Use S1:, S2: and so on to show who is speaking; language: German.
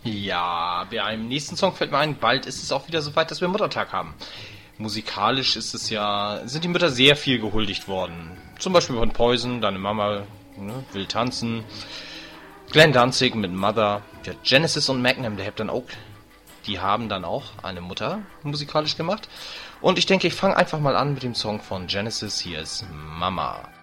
S1: Ja, bei einem nächsten Song fällt mir ein, bald ist es auch wieder so weit, dass wir Muttertag haben. Musikalisch sind die Mütter sehr viel gehuldigt worden. Zum Beispiel von Poison, Deine Mama will tanzen. Glenn Danzig mit Mother. Ja, Genesis und Magnum, die haben dann auch eine Mutter musikalisch gemacht. Und ich denke, ich fange einfach mal an mit dem Song von Genesis. Hier ist Mama.